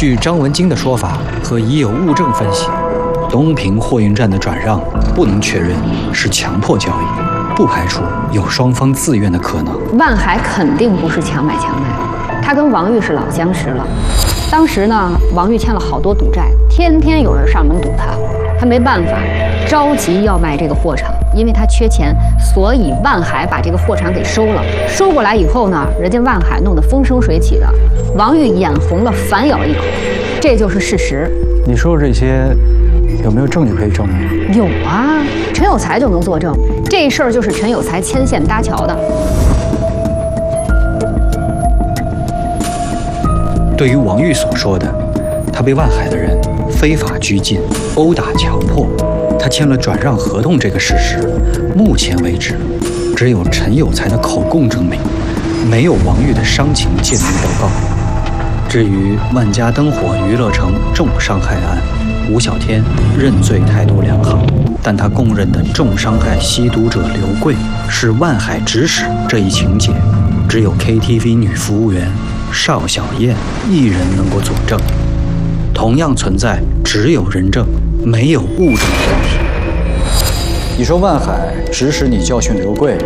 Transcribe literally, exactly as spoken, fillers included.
据张文京的说法和已有物证分析，东平货运站的转让不能确认是强迫交易，不排除有双方自愿的可能。 万海肯定不是强买强卖，他跟王玉是老相识了。当时呢，王玉欠了好多赌债，天天有人上门堵他，他没办法，着急要卖这个货场，因为他缺钱，所以万海把这个货场给收了。收过来以后呢，人家万海弄得风生水起的，王玉眼红了，反咬一口，这就是事实。 你说这些有没有证据可以证明？ 有啊，陈有才就能作证，这事儿就是陈有才牵线搭桥的。 对于王玉所说的，他被万海的人非法拘禁、殴打、强迫，他签了转让合同这个事实，目前为止，只有陈有才的口供证明，没有王玉的伤情鉴定报告。至于万家灯火娱乐城重伤害案，吴小天认罪态度良好，但他供认的重伤害吸毒者刘贵是万海指使这一情节，只有 K T V 女服务员邵小燕一人能够佐证，同样存在只有人证没有物证的问题。你说万海指使你教训刘贵，